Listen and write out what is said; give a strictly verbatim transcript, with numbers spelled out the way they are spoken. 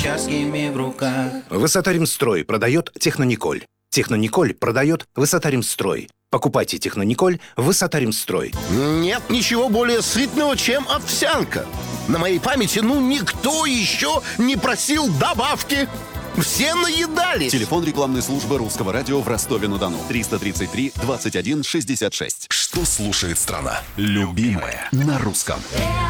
швейцарскими в руках. Высота-Ремстрой продает Технониколь. Технониколь продает Высота-Ремстрой. Покупайте Технониколь Высота-Ремстрой. Нет ничего более сытного, чем овсянка. На моей памяти, ну, никто еще не просил добавки. Все наедались. Телефон рекламной службы Русского радио в Ростове-на-Дону. триста тридцать три двадцать один шестьдесят шесть. Что слушает страна? Любимая на русском.